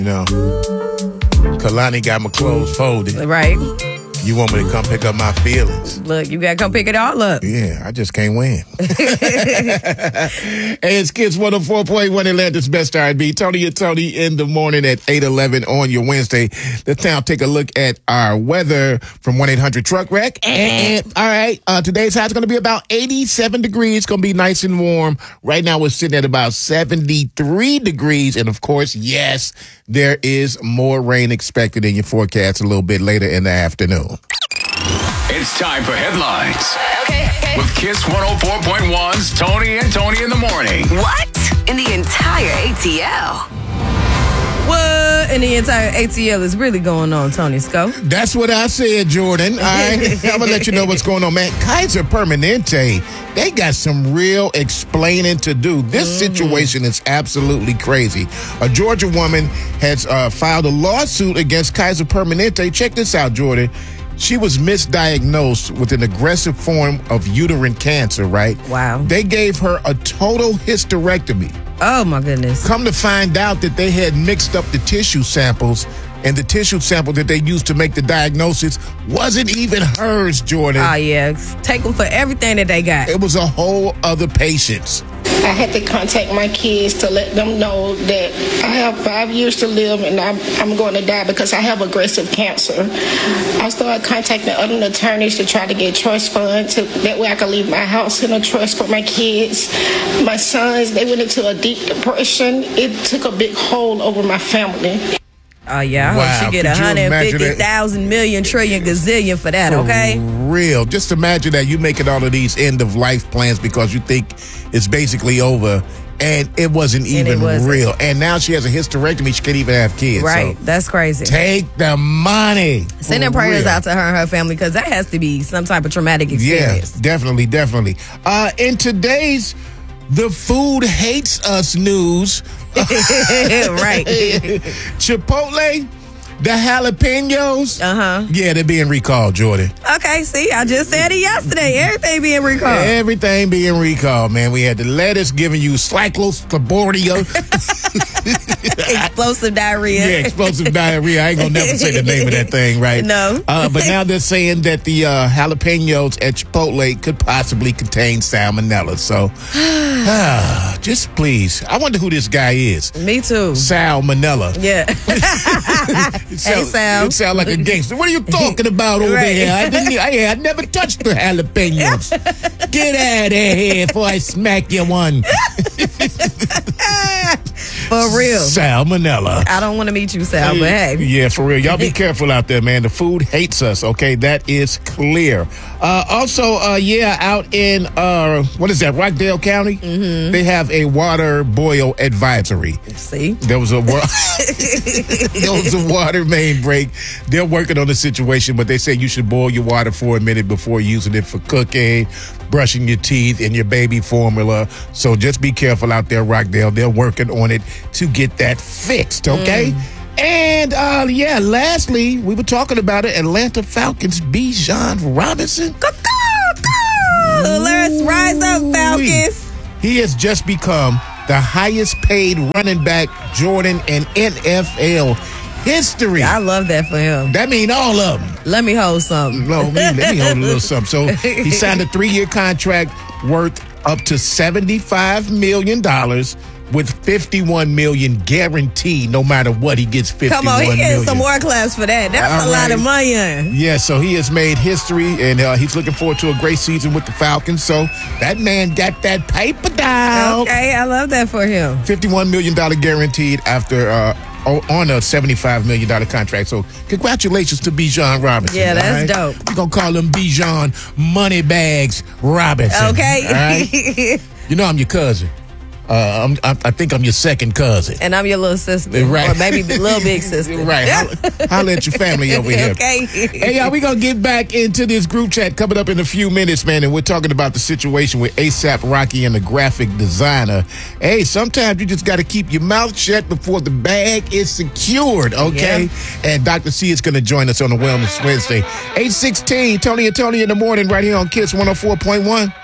You know, Kalani got my clothes folded. Right. You want me to come pick up my feelings? Look, you got to come pick it all up. Yeah, I just can't win. Hey, it's Kids 104.1 Atlanta's Best R&B. Tony and Tony in the morning at 8:11 on your Wednesday. Let's now take a look at our weather from 1-800-TRUCK-WRECK. All right, today's high is going to be about 87 degrees. It's going to be nice and warm. Right now, we're sitting at about 73 degrees. And, of course, yes, there is more rain expected in your forecast a little bit later in the afternoon. It's time for headlines. Okay. With Kiss 104.1's Tony and Tony in the morning. What? In the entire ATL? What in the entire ATL is really going on, Tony Sco? That's what I said, Jordan. All right, I'm going to let you know what's going on, man. Kaiser Permanente, they got some real explaining to do. This situation is absolutely crazy. A Georgia woman has filed a lawsuit against Kaiser Permanente. Check this out, Jordan. She was misdiagnosed with an aggressive form of uterine cancer, right? Wow. They gave her a total hysterectomy. Oh, my goodness. Come to find out that they had mixed up the tissue samples, and the tissue sample that they used to make the diagnosis wasn't even hers, Jordan. Oh, yeah. Take them for everything that they got. It was a whole other patient. I had to contact my kids to let them know that I have 5 years to live and I'm going to die because I have aggressive cancer. I started contacting other attorneys to try to get trust funds. That way I could leave my house in a trust for my kids. My sons, they went into a deep depression. It took a big hold over my family. Oh, yeah. I hope she get 150,000 million trillion gazillion for that, okay? Real. Just imagine that you making all of these end-of-life plans because you think it's basically over, and it wasn't even real. And now she has a hysterectomy. She can't even have kids. Right. So that's crazy. take the money. Send their prayers out to her and her family because that has to be some type of traumatic experience. Yeah, definitely. In today's The Food Hates Us news. Right. Chipotle, the jalapenos. Yeah, they're being recalled, Jordan. Okay, see, I just said it yesterday. Everything being recalled. Everything being recalled, man. We had the lettuce giving you cyclosporia. Explosive diarrhea. Yeah, explosive diarrhea. I ain't gonna never say the name of that thing, right? No. But now they're saying that the jalapenos at Chipotle could possibly contain salmonella. So, just please. I wonder who this guy is. Me too. Salmonella. Yeah. Hey, Sal. It sounds like a gangster. What are you talking about over here? I never touched the jalapenos. Get out of here before I smack you one. For real. Salmonella. I don't want to meet you, Sal, but hey. Yeah, for real. Y'all be careful out there, man. The food hates us, okay? That is clear. Also, out in, what is that, Rockdale County? Mm-hmm. They have a water boil advisory. See? There was a water main break. They're working on the situation, but they say you should boil your water for a minute before using it for cooking, brushing your teeth, and your baby formula. So just be careful out there, Rockdale. They're working on it to get that fixed, okay? And, lastly, we were talking about it, Atlanta Falcons' Bijan Robinson. Let's rise up, Falcons. He has just become the highest paid running back, Jordan, in NFL history. I love that for him. That mean all of them. Let me hold something. No, let me hold a little something. So he signed a 3-year contract worth up to $75 million with $51 million guaranteed. No matter what, he gets $51 million. Come on, he getting some more class for that. That's a lot of money. Yeah, so he has made history, and he's looking forward to a great season with the Falcons. So that man got that paper down. Okay, I love that for him. $51 million guaranteed after on a $75 million contract. So congratulations to Bijan Robinson. Yeah, that's dope. We're going to call him Bijan Moneybags Robinson. Okay. All right? You know I'm your cousin. I think I'm your second cousin. And I'm your little sister. Right. Or maybe little big sister. Right. Holla at your family over here. Okay. Hey, y'all, we're going to get back into this group chat coming up in a few minutes, man. And we're talking about the situation with A$AP Rocky and the graphic designer. Hey, sometimes you just got to keep your mouth shut before the bag is secured, okay? Yeah. And Dr. C is going to join us on the Wellness Wednesday. 8:16, Tony and Tony in the morning right here on Kiss 104.1.